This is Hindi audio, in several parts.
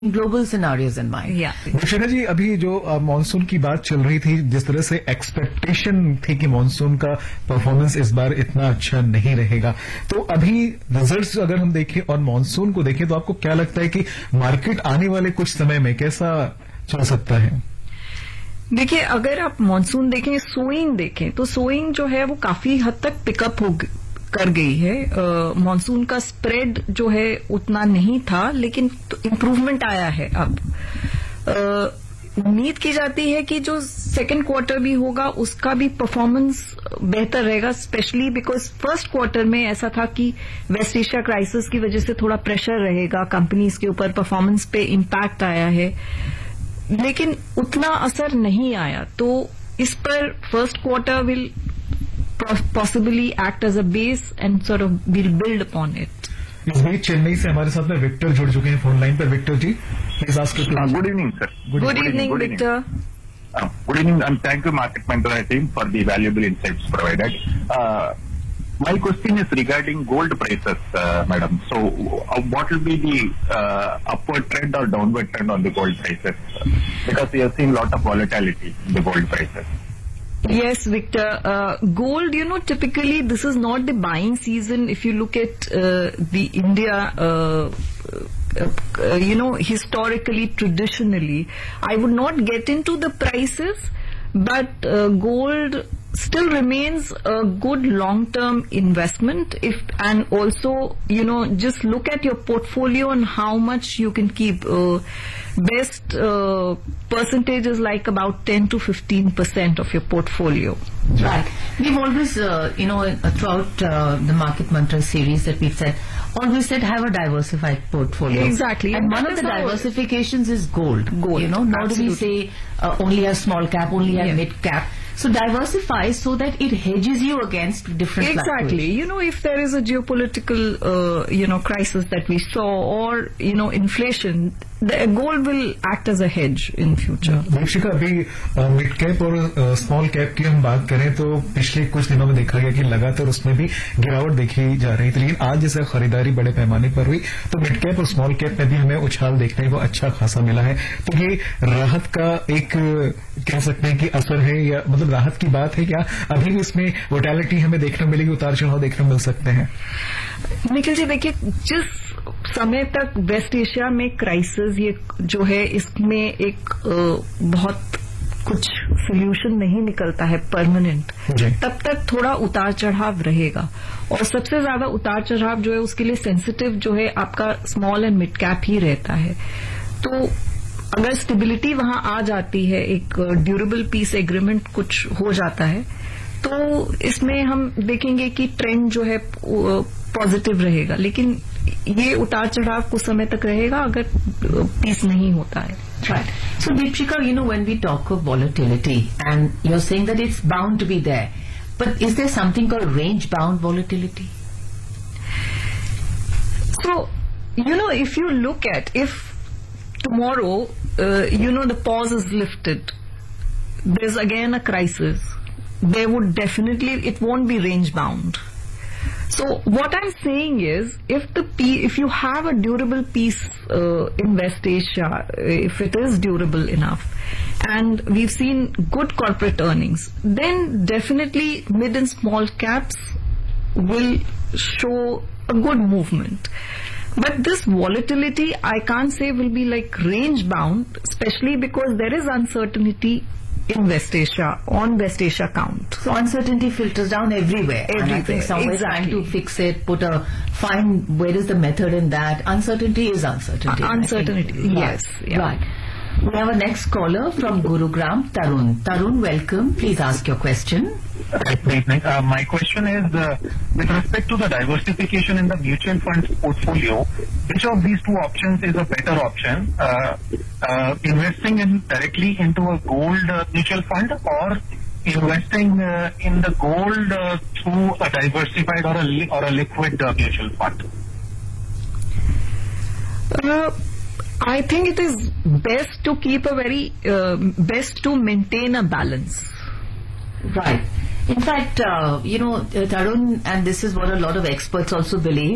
global scenarios in mind. Yeah. दीक्षिता जी, अभी जो मॉनसून की बात चल रही थी, जिस तरह से एक्सपेक्टेशन थी कि मॉनसून का परफॉर्मेंस इस बार इतना अच्छा नहीं रहेगा, तो अभी रिजल्ट्स अगर हम देखें और मॉनसून को देखें तो आपको क्या लगता है कि मार्केट आने वाले कुछ समय में कैसा चल सकता है? देखिए, अगर आप मॉनसून देखें, सोइंग देखें, तो सोइंग जो है वो काफी हद तक पिकअप कर गई है। मॉनसून का स्प्रेड जो है उतना नहीं था, लेकिन तो इम्प्रूवमेंट आया है अब। उम्मीद की जाती है कि जो सेकेंड क्वार्टर भी होगा उसका भी परफॉर्मेंस बेहतर रहेगा, स्पेशली बिकॉज फर्स्ट क्वार्टर में ऐसा था कि वेस्ट एशिया क्राइसिस की वजह से थोड़ा प्रेशर रहेगा कंपनीज के ऊपर, परफॉर्मेंस पे इम्पैक्ट आया है, लेकिन उतना असर नहीं आया। तो इस पर first quarter will possibly act as a base and sort of we'll build upon it. इस बीच चेन्नई से हमारे साथ में विक्टर जुड़ चुके हैं फोन लाइन पर। Victor ji, please ask your question. Good evening, sir. Good evening, Victor. Good evening, and thank you, Market Mentor team, for the valuable insights provided. My question is regarding gold prices, madam. So, what will be the upward trend or downward trend on the gold prices? Because we have seen a lot of volatility in the gold prices. Yes, Victor. Gold, typically this is not the buying season. If you look at the India, historically, traditionally, I would not get into the prices, but gold still remains a good long-term investment. And also, just look at your portfolio and how much you can keep. Best percentage is like about 10 to 15% of your portfolio. Right. We've always, throughout the Market Mantra series that we've always said have a diversified portfolio. Exactly. And one of the diversifications is gold. Gold. Nor do we say only have small cap, only have mid cap. So diversify so that it hedges you against different Exactly. If there is a geopolitical, crisis that we saw, or, inflation, the gold will act as a hedge in future. Dikshika, अभी मिड कैप और स्मॉल कैप की हम बात करें तो पिछले कुछ दिनों में देखा गया कि लगातार उसमें भी गिरावट देखी जा रही थी, लेकिन आज जैसे खरीदारी बड़े पैमाने पर हुई तो मिड कैप और स्मॉल कैप में भी हमें उछाल देखने को अच्छा खासा मिला है। तो ये राहत का एक कह सकते हैं कि असर है, या मतलब राहत की बात है क्या? अभी भी इसमें वोटैलिटी हमें देखने मिलेगी, उतार चढ़ाव देखने मिल सकते हैं? निखिल जी, देखिए, जिस समय तक वेस्ट एशिया में क्राइसिस ये जो है इसमें एक बहुत कुछ सोल्यूशन नहीं निकलता है परमानेंट, तब तक थोड़ा उतार चढ़ाव रहेगा। और सबसे ज्यादा उतार चढ़ाव जो है उसके लिए सेंसिटिव जो है आपका स्मॉल एंड मिड कैप ही रहता है। तो अगर स्टेबिलिटी वहां आ जाती है, एक ड्यूरेबल पीस एग्रीमेंट कुछ हो जाता है, तो इसमें हम देखेंगे कि ट्रेंड जो है पॉजिटिव रहेगा, लेकिन ये उतार चढ़ाव कुछ समय तक रहेगा अगर पीस नहीं होता है। Right. So, Deepshika, when we talk of volatility, and you're saying that it's bound to be there, but is there something called range-bound volatility? So, if you look at, if tomorrow, the pause is lifted, there's again a crisis, there would definitely, it won't be range-bound. So what I'm saying is, if you have a durable piece in West Asia, if it is durable enough, and we've seen good corporate earnings, then definitely mid and small caps will show a good movement. But this volatility, I can't say will be like range bound, especially because there is uncertainty in West Asia, on West Asia count. So uncertainty filters down everywhere. And I think someone is trying to fix it, find where is the method in that. Uncertainty is uncertainty. Uncertainty, yes. Yeah. Right. We have a next caller from Gurugram, Tarun. Tarun, welcome. Please ask your question. Good evening. My question is, with respect to the diversification in the mutual funds portfolio, which of these two options is a better option? Investing directly into a gold mutual fund, or investing in the gold through a diversified or a liquid mutual fund? I think it is best to keep best to maintain a balance. Right. In fact, Tarun, and this is what a lot of experts also believe,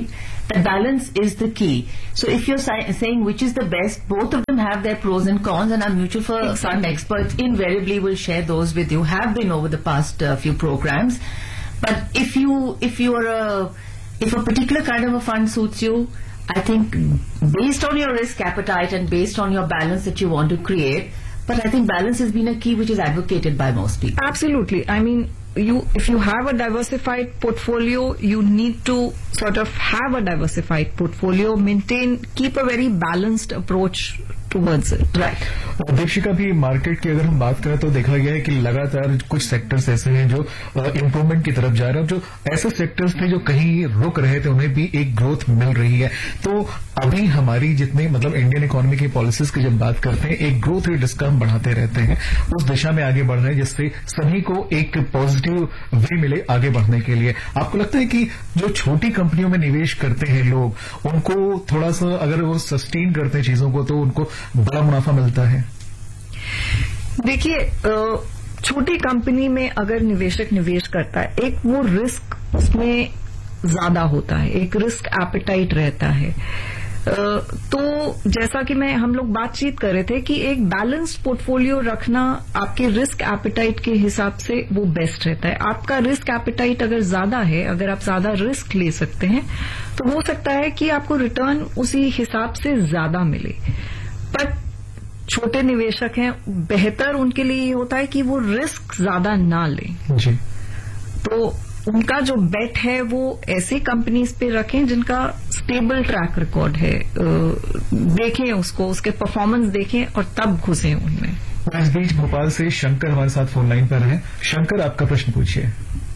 That balance is the key. So if you're saying which is the best, both of them have their pros and cons, and our mutual fund experts invariably will share those with you, have been over the past few programs. But if a particular kind of a fund suits you, I think based on your risk appetite and based on your balance that you want to create, but I think balance has been a key which is advocated by most people. Absolutely. I mean, if you have a diversified portfolio, you need to sort of have a diversified portfolio, keep a very balanced approach towards it. Right. Dikshika भी मार्केट की अगर हम बात करें तो देखा गया है कि लगातार कुछ सेक्टर्स ऐसे हैं जो इम्प्रूवमेंट की तरफ जा रहे हैं, जो ऐसे सेक्टर्स थे जो कहीं रुक रहे थे उन्हें भी एक ग्रोथ मिल रही है. तो अभी हमारी जितने मतलब इंडियन इकोनॉमी की पॉलिसीज की जब बात करते हैं, एक ग्रोथ रेट जिसका हम बढ़ाते रहते हैं, उस दिशा में आगे बढ़ रहे हैं जिससे सभी को एक पॉजिटिव वे मिले आगे बढ़ने के लिए. आपको लगता है कि जो छोटी कंपनियों में निवेश करते हैं लोग, उनको थोड़ा सा अगर वो सस्टेन करते हैं चीजों को तो उनको बड़ा मुनाफा मिलता है? देखिए, छोटी कंपनी में अगर निवेशक निवेश करता है, एक वो रिस्क उसमें ज्यादा होता है, एक रिस्क एपेटाइट रहता है. तो जैसा कि हम लोग बातचीत कर रहे थे कि एक बैलेंस्ड पोर्टफोलियो रखना आपके रिस्क एपेटाइट के हिसाब से वो बेस्ट रहता है. आपका रिस्क एपेटाइट अगर ज्यादा है, अगर आप ज्यादा रिस्क ले सकते हैं, तो हो सकता है कि आपको रिटर्न उसी हिसाब से ज्यादा मिले. पर छोटे निवेशक हैं, बेहतर उनके लिए ये होता है कि वो रिस्क ज्यादा ना लें. जी. तो उनका जो बेट है वो ऐसी कंपनीज पे रखें जिनका स्टेबल ट्रैक रिकॉर्ड है. देखें उसको, उसके परफॉर्मेंस देखें और तब घुसें उनमें. इस बीच भोपाल से शंकर हमारे साथ फोन लाइन पर हैं. शंकर, आपका प्रश्न पूछिए.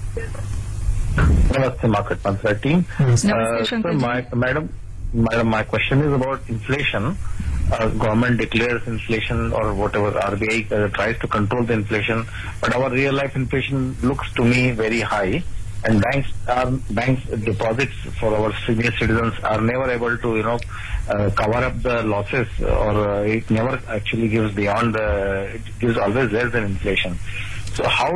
नमस्ते मार्केट मंत्रा टीम. नमस्ते Shankar. Madam, my question is about inflation. Government declares inflation or whatever, RBI tries to control the inflation, but our real life inflation looks to me very high, and banks deposits for our senior citizens are never able to cover up the losses, or it never actually gives beyond it gives always less than inflation. So how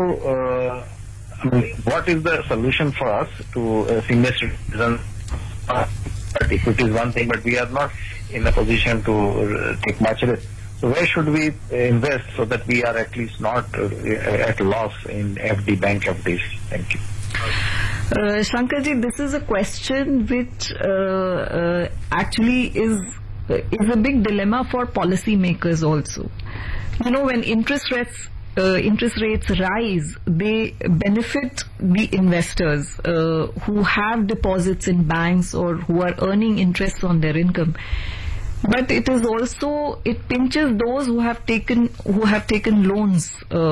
what is the solution for us to senior citizens? Equity is one thing, but we are not in a position to take much risk. So where should we invest so that we are at least not at loss in FD bank FDs? Thank you. Shankarji, this is a question which actually is a big dilemma for policymakers also. When interest rates rise, they benefit the investors who have deposits in banks or who are earning interest on their income. But it pinches those who have taken loans,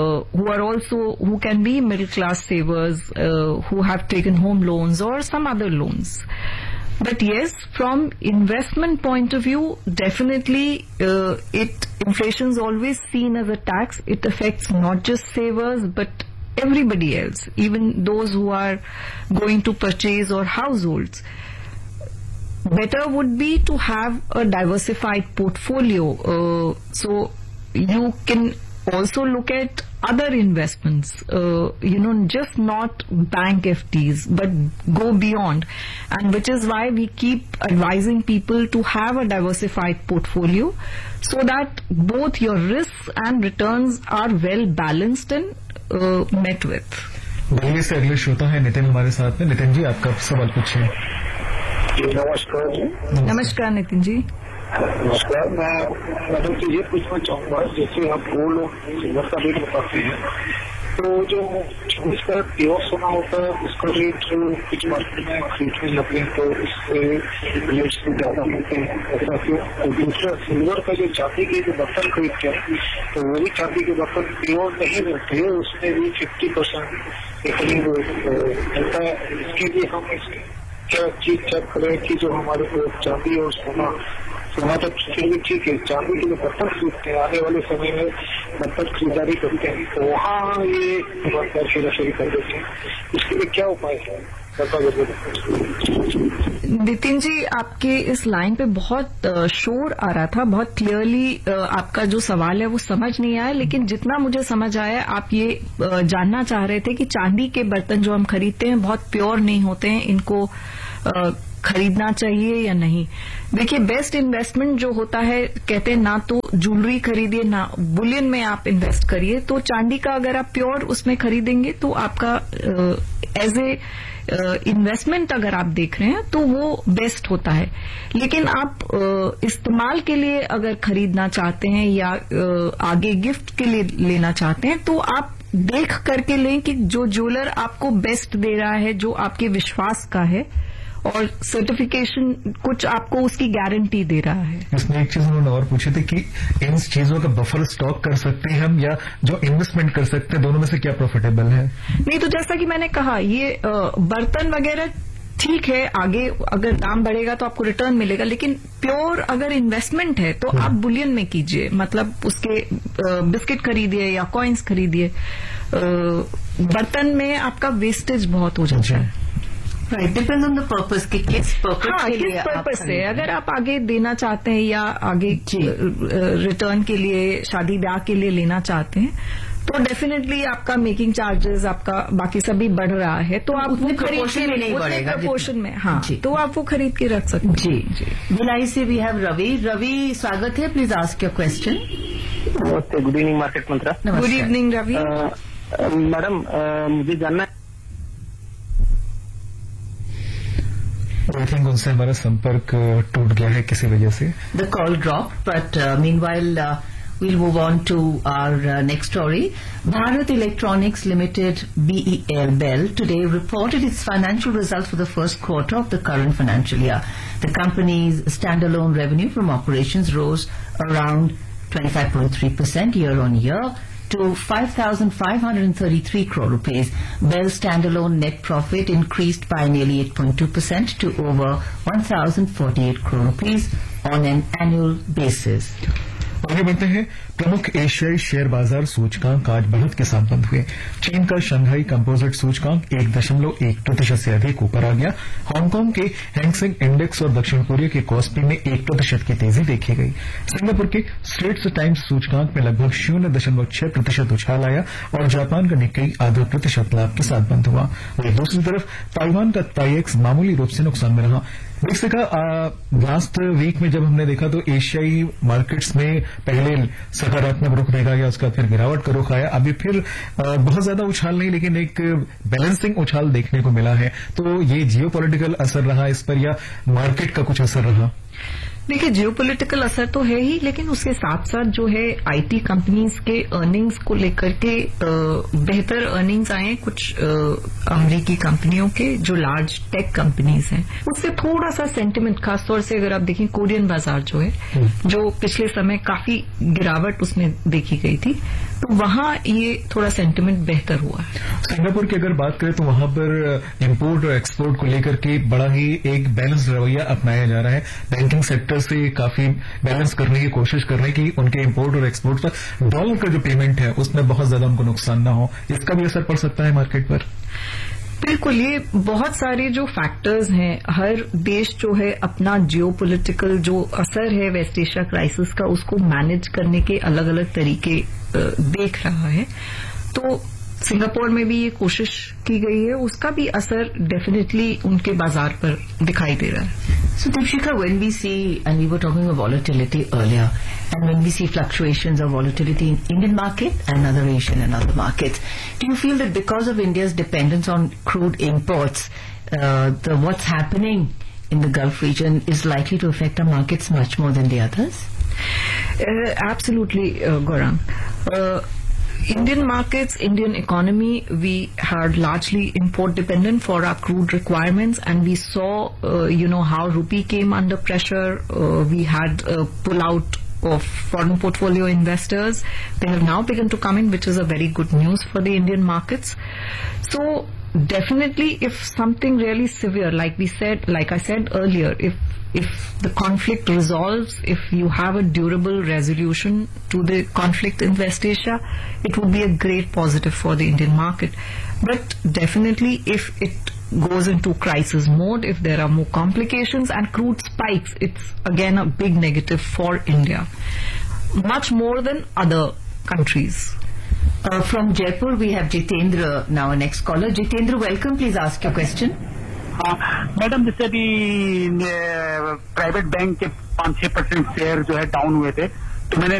who can be middle class savers, who have taken home loans or some other loans. But yes, from investment point of view, definitely inflation is always seen as a tax. It affects not just savers but everybody else, even those who are going to purchase or households. Better would be to have a diversified portfolio. So you can also look at other investments, just not bank FDs, but go beyond. And which is why we keep advising people to have a diversified portfolio so that both your risks and returns are well balanced and met with. Delhi से अगले श्रोता है नितिन हमारे साथ में. नितिन जी, आपका सवाल पूछिए. नमस्कार जी. नमस्कार नितिन जी. नमस्कार. मैं मैडम से ये पूछना चाहूंगा, जैसे आप गोल्ड और सिल्वर का रेट बताते हैं, तो जो 24 कैरेट प्योर सोना होता है उसका रेट कुछ मार्केट में खरीदने लगे हैं तो उससे रेट से ज्यादा होते हैं, ऐसा क्यों? और दूसरा, सिल्वर का जो चांदी के जो बर्तन खरीदते हैं तो वो भी चांदी के बर्तन प्योर नहीं मिलते, उसमें भी 50% के करीब मिलता है. इसके लिए हम क्या चीज चेक करें कि जो हमारे को चांदी और सोना तो फिर भी ठीक है, चांदी के जो बर्तन खरीदते हैं आने वाले समय में बर्तन खरीदारी करते हैं तो वहाँ ये शेराशेरी कर देते हैं, इसके लिए क्या उपाय है? नितिन जी, आपके इस लाइन पे बहुत शोर आ रहा था, बहुत क्लियरली आपका जो सवाल है वो समझ नहीं आया, लेकिन जितना मुझे समझ आया आप ये जानना चाह रहे थे कि चांदी के बर्तन जो हम खरीदते हैं बहुत प्योर नहीं होते हैं, इनको खरीदना चाहिए या नहीं। देखिए, बेस्ट इन्वेस्टमेंट जो होता है, कहते हैं ना तो ज्वेलरी खरीदिए ना बुलियन में आप इन्वेस्ट करिए। तो चांदी का अगर आप प्योर उसमें खरीदेंगे तो आपका एज ए इन्वेस्टमेंट अगर आप देख रहे हैं तो वो बेस्ट होता है। लेकिन आप इस्तेमाल के लिए अगर खरीदना चाहते हैं या आगे गिफ्ट के लिए लेना चाहते हैं तो आप देख करके लें कि जो ज्वेलर आपको बेस्ट दे रहा है, जो आपके विश्वास का है और सर्टिफिकेशन कुछ आपको उसकी गारंटी दे रहा है। इसमें एक चीज उन्होंने और पूछी थी कि इन चीजों का बफर स्टॉक कर सकते हैं हम या जो इन्वेस्टमेंट कर सकते हैं, दोनों में से क्या प्रॉफिटेबल है? नहीं, तो जैसा कि मैंने कहा, ये बर्तन वगैरह ठीक है, आगे अगर दाम बढ़ेगा तो आपको रिटर्न मिलेगा, लेकिन प्योर अगर इन्वेस्टमेंट है तो आप बुलियन में कीजिए, मतलब उसके बिस्किट खरीदिए या कॉइन्स खरीदिए। बर्तन में आपका वेस्टेज बहुत हो जाता है। Right, depends on the purpose कि किस पर्पस के लिए, किस पर्पस से अगर आप आगे देना चाहते हैं या आगे रिटर्न के लिए, शादी ब्याह के लिए लेना चाहते हैं तो डेफिनेटली आपका मेकिंग चार्जेस, आपका बाकी सभी बढ़ रहा है, तो आप वो प्रपोर्शन में नहीं बढ़ेगा, प्रपोर्शन में। हाँ, तो आप वो खरीद के रख सकते हैं। जी। भिलाई से वी हैव रवि। रवि, स्वागत है, प्लीज आस्क योर क्वेश्चन। नमस्ते, गुड इवनिंग मार्केट मंत्रा। Good evening Ravi. मैडम, मुझे जानना है, आई थिंक उनसे हमारा संपर्क टूट गया है किसी वजह से। The call dropped, but meanwhile we'll move on to our next story. Bharat Electronics Limited, BEL, today reported its financial results for the first quarter of the current financial year. The company's standalone revenue from operations rose around 25.3% year on year to 5,533 crore rupees. BEL's standalone net profit increased by nearly 8.2% to over 1,048 crore rupees on an annual basis. आगे बढ़ते हैं। प्रमुख एशियाई शेयर बाजार सूचकांक आज बढ़त के साथ बंद हुए। चीन का शंघाई कंपोजिट सूचकांक 1.1% से अधिक ऊपर आ गया। हांगकांग के हैंगसेंग इंडेक्स और दक्षिण कोरिया के कॉस्पी में 1% की तेजी देखी गई। सिंगापुर के स्ट्रेट्स टाइम्स सूचकांक में लगभग 0.6% उछाल आया और जापान का निक्केई 0.5% लाभ के साथ बंद हुआ। वहीं दूसरी तरफ ताइवान का ताइएक्स मामूली रूप से नुकसान में रहा। देखते लास्ट वीक में जब हमने देखा तो एशियाई मार्केट्स में पहले सकारात्मक रुख देखा गया, उसका फिर गिरावट का रुख आया। अभी फिर बहुत ज्यादा उछाल नहीं, लेकिन एक बैलेंसिंग उछाल देखने को मिला है। तो ये जियोपॉलिटिकल असर रहा इस पर या मार्केट का कुछ असर रहा? देखिए, जियोपॉलिटिकल असर तो है ही, लेकिन उसके साथ साथ जो है आईटी कंपनीज के अर्निंग्स को लेकर के बेहतर अर्निंग्स आए कुछ अमेरिकी कंपनियों के, जो लार्ज टेक कंपनीज हैं, उससे थोड़ा सा सेंटिमेंट, खासतौर से अगर आप देखें कोरियन बाजार जो है, जो पिछले समय काफी गिरावट उसमें देखी गई थी, तो वहां ये थोड़ा सेंटिमेंट बेहतर हुआ है। सिंगापुर की अगर बात करें तो वहां पर इंपोर्ट और एक्सपोर्ट को लेकर के बड़ा ही एक बैलेंस रवैया अपनाया जा रहा है। बैंकिंग सेक्टर से काफी बैलेंस करने की कोशिश कर रहे हैं कि उनके इंपोर्ट और एक्सपोर्ट पर डॉलर का जो पेमेंट है उसमें बहुत ज्यादा उनको नुकसान ना हो। इसका भी असर पड़ सकता है मार्केट पर? बिल्कुल, ये बहुत सारे जो फैक्टर्स हैं, हर देश जो है अपना जियोपॉलिटिकल जो असर है वेस्ट एशिया क्राइसिस का, उसको मैनेज करने के अलग अलग तरीके देख रहा है। तो सिंगापुर में भी ये कोशिश की गई है, उसका भी असर डेफिनेटली उनके बाजार पर दिखाई दे रहा है। So Deepshika, when we see, and we were talking about volatility earlier, and when we see fluctuations or volatility in Indian market and other Asian and other markets, do you feel that because of India's dependence on crude imports, what's happening in the Gulf region is likely to affect our markets much more than the others? Absolutely, Gaurang. Indian markets, Indian economy, we had largely import dependent for our crude requirements, and we saw, how rupee came under pressure. We had a pull out of foreign portfolio investors. They have now begun to come in, which is a very good news for the Indian markets. So definitely, if something really severe, like I said earlier, if the conflict resolves, if you have a durable resolution to the conflict in West Asia, it would be a great positive for the Indian market. But definitely, if it goes into crisis mode, if there are more complications and crude spikes, it's again a big negative for India, much more than other countries. From Jaipur, we have Jitendra now, our next caller. Jitendra, welcome. Please ask your question. हाँ मैडम, जैसे अभी प्राइवेट बैंक के 5-6% शेयर जो है डाउन हुए थे, तो मैंने